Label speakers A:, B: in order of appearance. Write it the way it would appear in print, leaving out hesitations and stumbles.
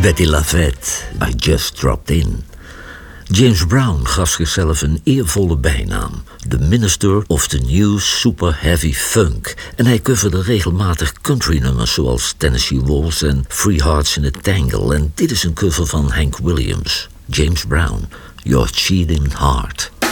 A: Betty LaFette, I Just Dropped In. James Brown gaf zichzelf een eervolle bijnaam, The Minister of the New Super Heavy Funk, en hij coverde regelmatig countrynummers zoals Tennessee Waltz en Three Hearts in a Tangle, en dit is een cover van Hank Williams. James Brown, Your Cheating Heart.